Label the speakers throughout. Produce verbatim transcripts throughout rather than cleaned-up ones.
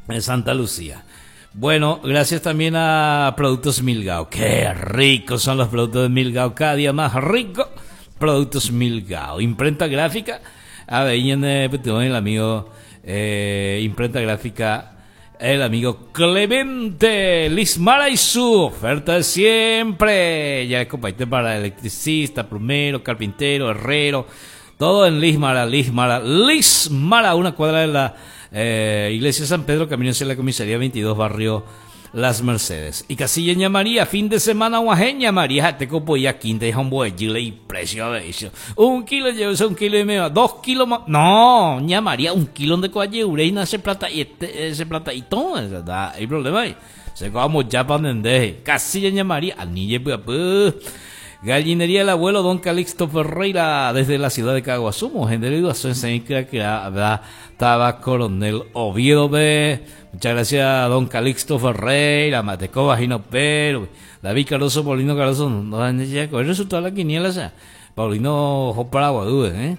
Speaker 1: en Santa Lucía. Bueno, gracias también a Productos Milgao. Qué ricos son los productos de Milgao, cada día más ricos. Productos Milgao. Imprenta gráfica. A ver, y en el amigo eh, imprenta gráfica, el amigo Clemente Lismara y su oferta de siempre. Ya es compañero para electricista, plomero, carpintero, herrero. Todo en Lismara, Lismara, Lismara, una cuadra de la eh, Iglesia San Pedro, camino hacia la comisaría veintidós, barrio Las Mercedes. Y Casilla Ña María, fin de semana, Guajeña María, te copo ya quinta y un buen chile y precio de eso. Un kilo llevo, un kilo y medio, dos kilos más. No, Ña María, un kilo de coalle, ureina, ese plata y este, ese plata y todo, ¿verdad? Hay problema ahí. Se vamos ya para donde Casilla Ña María, anille, pues, pues. Gallinería del abuelo Don Calixto Ferreira, desde la ciudad de Caguasumo, generado a su enseñanza que estaba Coronel Oviedo B. Muchas gracias a Don Calixto Ferreira, Mateco Bajino Pero, David Caroso, Paulino Caroso, no dan ya con el resultado de la quiniela, o sea, Paulino Joparagua, ¿eh?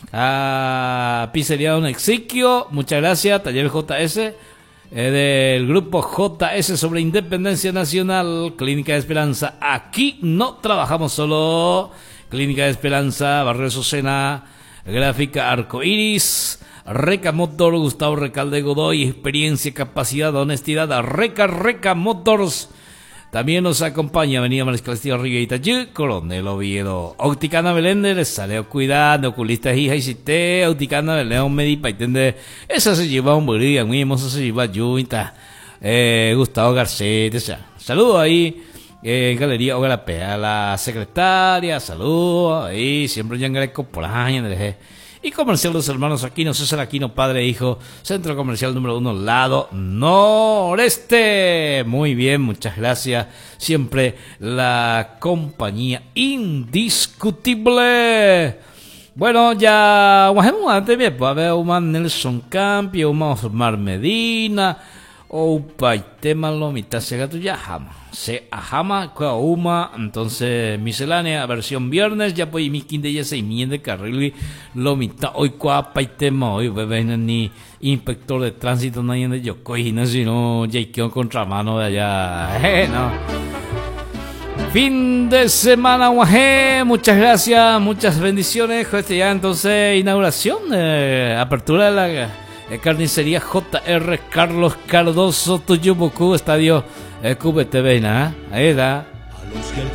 Speaker 1: A Pizzería Don Exiquio, muchas gracias, Taller J S. Eh, del grupo J S sobre Independencia Nacional, Clínica de Esperanza. Aquí no trabajamos solo. Clínica de Esperanza, Barrio de Sosena, Gráfica Arcoiris, Reca Motor, Gustavo Recalde Godoy, experiencia, capacidad, honestidad, Reca Reca Motors. También nos acompaña Avenida Mariscal Castillo Rigueita, Coronel Oviedo. Opticana Belén, les sale cuidando, oculista hija y cité, Opticana Belén, Medipa, y tende, esa se lleva un brillo, muy hermosa se lleva Junta, eh, Gustavo Garcete, o sea, saludo ahí, eh, en Galería Ogarapea, a la secretaria, saludo ahí, siempre ya en el Copolaña, y Comercial Los Hermanos Aquino, César Aquino, padre e hijo, Centro Comercial número uno, lado noreste. Muy bien, muchas gracias. Siempre la compañía indiscutible. Bueno, ya, guajemos antes, bien, pues a ver, uma Nelson Campio, uma Osmar Medina, o Paitema Lomita, se gato ya jama. Se ajama, kwa uma, entonces miscelánea, versión viernes, ya pues mi quinde ya se imiende carril, Lomita, hoy kwa Paitema, hoy bebé ni inspector de tránsito, nadie de yo, cojina, sino ya quedó contramano de allá, eh, no. Fin de semana, guajé, muchas gracias, muchas bendiciones, este ya entonces inauguración, eh, apertura de la eh, carnicería J R Carlos Cardoso, Tuyubucu, estadio eh, Q B T V, ¿no? Ahí está.